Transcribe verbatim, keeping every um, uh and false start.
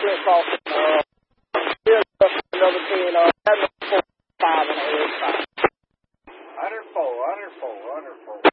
went across the uh, still another ten, uh, that was four, five and a half, five. one oh four, one oh four, one oh four.